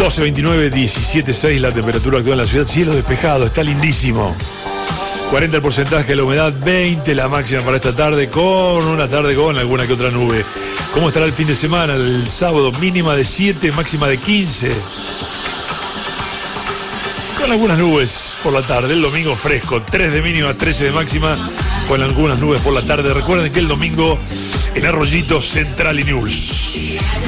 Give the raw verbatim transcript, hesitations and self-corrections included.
doce veintinueve, diecisiete seis la temperatura actual en la ciudad. Cielo despejado, está lindísimo. cuarenta el porcentaje de la humedad, veinte la máxima para esta tarde, con una tarde con alguna que otra nube. ¿Cómo estará el fin de semana? El sábado mínima de siete, máxima de quince. Con algunas nubes por la tarde. El domingo fresco, tres de mínima, trece de máxima, con algunas nubes por la tarde. Recuerden que el domingo en Arroyito, Central y News.